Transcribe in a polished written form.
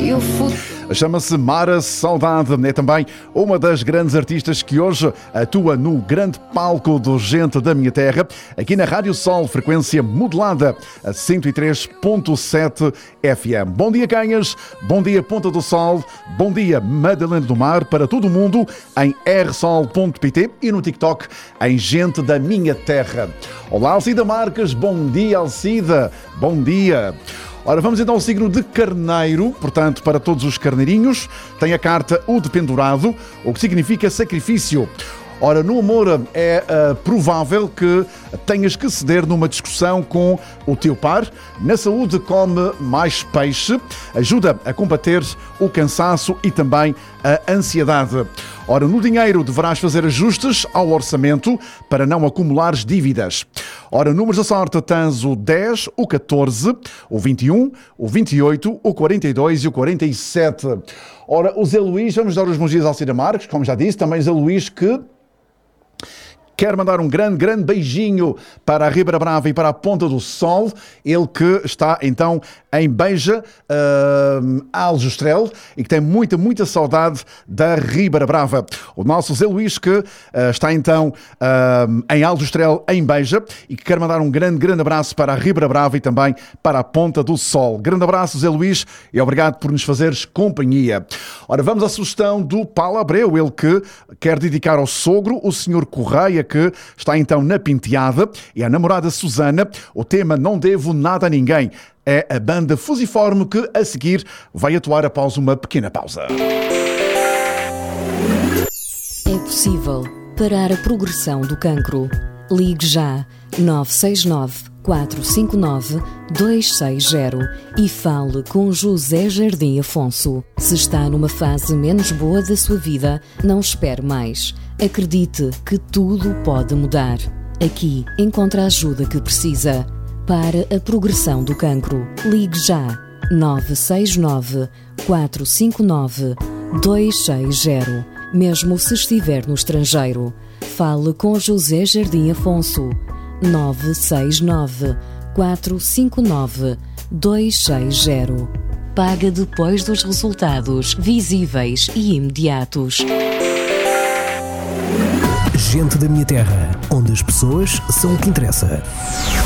e o futuro. Chama-se Mara Saudade. É também uma das grandes artistas que hoje atua no grande palco do Gente da Minha Terra, aqui na Rádio Sol, frequência modulada a 103.7 FM. Bom dia, Canhas. Bom dia, Ponta do Sol. Bom dia, Madalena do Mar, para todo o mundo em rsol.pt e no TikTok em Gente da Minha Terra. Olá, Alcida Marques. Bom dia, Alcida. Bom dia. Ora, vamos então ao signo de Carneiro, portanto, para todos os carneirinhos, tem a carta O Dependurado, o que significa sacrifício. Ora, no amor é provável que tenhas que ceder numa discussão com o teu par. Na saúde, come mais peixe, ajuda a combater o cansaço e também a ansiedade. Ora, no dinheiro deverás fazer ajustes ao orçamento para não acumulares dívidas. Ora, números da sorte tens o 10, o 14, o 21, o 28, o 42 e o 47. Ora, o Zé Luís, vamos dar os bons dias ao Alcida Marques, como já disse, também Zé Luís que quer mandar um grande beijinho para a Ribeira Brava e para a Ponta do Sol. Ele que está então em Beja, Aljustrel, e que tem muita saudade da Ribeira Brava. O nosso Zé Luís que está então em Aljustrel, em Beja, e que quer mandar um grande abraço para a Ribeira Brava e também para a Ponta do Sol. Grande abraço, Zé Luís, e obrigado por nos fazeres companhia. Ora, vamos à sugestão do Paulo Abreu, ele que quer dedicar ao sogro, o Sr. Correia, que está então na Penteada, e a namorada Susana. O tema Não Devo Nada a Ninguém é a banda Fusiforme que a seguir vai atuar após uma pequena pausa. É possível parar a progressão do cancro. Ligue já 969 459 260 e fale com José Jardim Afonso. Se está numa fase menos boa da sua vida, não espere mais. Acredite que tudo pode mudar. Aqui encontra a ajuda que precisa. Para a progressão do cancro, ligue já 969 459 260. Mesmo se estiver no estrangeiro, fale com José Jardim Afonso. 969 459 260. Paga depois dos resultados visíveis e imediatos. Gente da Minha Terra, onde as pessoas são o que interessa.